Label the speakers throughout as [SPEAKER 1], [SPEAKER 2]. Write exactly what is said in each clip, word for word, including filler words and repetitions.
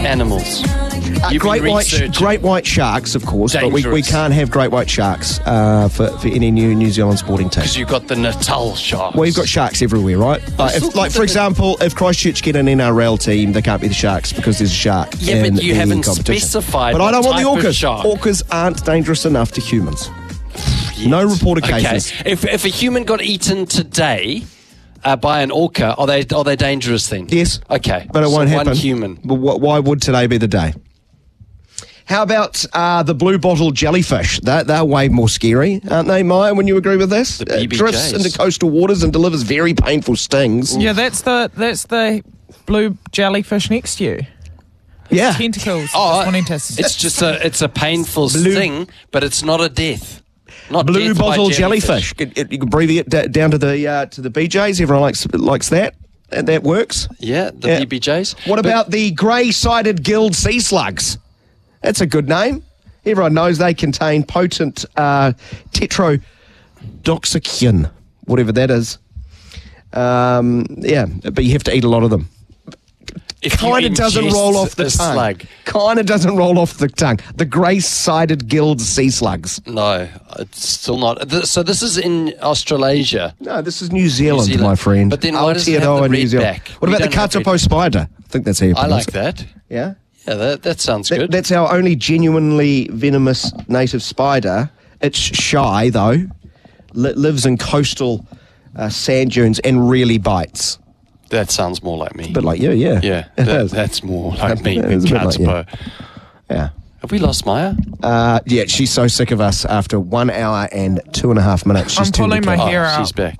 [SPEAKER 1] animals?
[SPEAKER 2] Uh,
[SPEAKER 1] You've
[SPEAKER 2] great
[SPEAKER 1] been
[SPEAKER 2] white,
[SPEAKER 1] researching.
[SPEAKER 2] great white sharks, of course, but we, we
[SPEAKER 1] Dangerous.
[SPEAKER 2] can't have great white sharks uh, for, for any new New Zealand sporting team.
[SPEAKER 1] Because you've got the Natal sharks.
[SPEAKER 2] Well, you've got sharks everywhere, right? Like,
[SPEAKER 1] still
[SPEAKER 2] if, like for
[SPEAKER 1] consider-
[SPEAKER 2] example, if Christchurch get an N R L team, they can't be the Sharks because there's a shark.
[SPEAKER 1] Yeah,
[SPEAKER 2] in
[SPEAKER 1] but you
[SPEAKER 2] the
[SPEAKER 1] haven't
[SPEAKER 2] competition.
[SPEAKER 1] specified
[SPEAKER 2] But I
[SPEAKER 1] what
[SPEAKER 2] don't want the
[SPEAKER 1] type of
[SPEAKER 2] orcas.
[SPEAKER 1] shark.
[SPEAKER 2] Orcas aren't dangerous enough to humans.
[SPEAKER 1] Yes.
[SPEAKER 2] No reported
[SPEAKER 1] Okay.
[SPEAKER 2] cases.
[SPEAKER 1] If if a human got eaten today uh, by an orca, are they are they dangerous then?
[SPEAKER 2] Yes.
[SPEAKER 1] Okay.
[SPEAKER 2] But it
[SPEAKER 1] So
[SPEAKER 2] won't happen.
[SPEAKER 1] One human.
[SPEAKER 2] But wh- why would today be the day? How about uh, the blue bottle jellyfish? They're, they're way more scary, aren't they, Maya, when you agree with this?
[SPEAKER 1] The B B Js.
[SPEAKER 2] It drifts into coastal waters and delivers very painful stings.
[SPEAKER 3] Yeah, that's the that's the blue jellyfish next to you.
[SPEAKER 2] Yeah.
[SPEAKER 3] Tentacles.
[SPEAKER 1] Oh,
[SPEAKER 3] Just wanting to s-
[SPEAKER 1] it's just a it's a painful
[SPEAKER 2] Blue-
[SPEAKER 1] sting, but it's not a death. Not
[SPEAKER 2] Blue
[SPEAKER 1] death by
[SPEAKER 2] bottle jellyfish. It- it- you can breathe it d- down to the uh, to the B Js. Everyone likes likes that. And that works.
[SPEAKER 1] Yeah, the
[SPEAKER 2] Yeah.
[SPEAKER 1] B B Js.
[SPEAKER 2] What
[SPEAKER 1] But-
[SPEAKER 2] about the grey-sided gilled sea slugs? That's a good name. Everyone knows they contain potent uh, tetrodotoxin, whatever that is. Um, yeah, but you have to eat a lot of them.
[SPEAKER 1] if you
[SPEAKER 2] Kind of doesn't
[SPEAKER 1] ingest
[SPEAKER 2] roll off the
[SPEAKER 1] a
[SPEAKER 2] tongue.
[SPEAKER 1] slug?
[SPEAKER 2] Kind of doesn't roll off the tongue. The grey-sided gilled sea slugs.
[SPEAKER 1] No, it's still not. Th- So this is in Australasia.
[SPEAKER 2] No, this is New Zealand,
[SPEAKER 1] Zealand.
[SPEAKER 2] my friend.
[SPEAKER 1] But then why does it have
[SPEAKER 2] Aotearoa,
[SPEAKER 1] the
[SPEAKER 2] New
[SPEAKER 1] red
[SPEAKER 2] Zealand.
[SPEAKER 1] back?
[SPEAKER 2] What
[SPEAKER 1] We
[SPEAKER 2] about the
[SPEAKER 1] don't have
[SPEAKER 2] katapo
[SPEAKER 1] red-
[SPEAKER 2] spider? I think that's how you
[SPEAKER 1] I
[SPEAKER 2] pronounce
[SPEAKER 1] like
[SPEAKER 2] it.
[SPEAKER 1] that.
[SPEAKER 2] Yeah?
[SPEAKER 1] Yeah, that that sounds
[SPEAKER 2] That-
[SPEAKER 1] good.
[SPEAKER 2] That's our only genuinely venomous native spider. It's shy, though. Li- lives in coastal uh, sand dunes and really bites.
[SPEAKER 1] That sounds more like me.
[SPEAKER 2] A bit like you, yeah.
[SPEAKER 1] yeah,
[SPEAKER 2] It
[SPEAKER 1] that,
[SPEAKER 2] is.
[SPEAKER 1] that's more like me
[SPEAKER 2] Yeah,
[SPEAKER 1] than
[SPEAKER 2] it's a bit like you.
[SPEAKER 1] Katapo.
[SPEAKER 2] Yeah.
[SPEAKER 1] Have we lost Maya?
[SPEAKER 2] Uh, yeah, she's so sick of us after one hour and two and a half minutes. She's
[SPEAKER 3] I'm
[SPEAKER 2] turned
[SPEAKER 3] pulling
[SPEAKER 2] the
[SPEAKER 3] my
[SPEAKER 2] cat.
[SPEAKER 3] hair
[SPEAKER 1] Oh,
[SPEAKER 3] out.
[SPEAKER 1] she's back.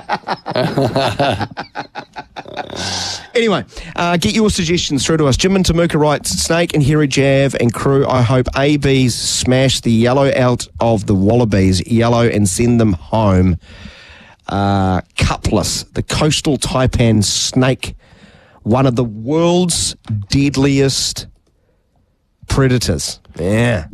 [SPEAKER 2] Anyway, uh, get your suggestions through to us. Jim and Tamuka writes, Snake and Hairy Jav and crew, I hope A Bs smash the yellow out of the wallabies, yellow, and send them home. Uh, cupless, the coastal taipan snake, one of the world's deadliest predators. Yeah.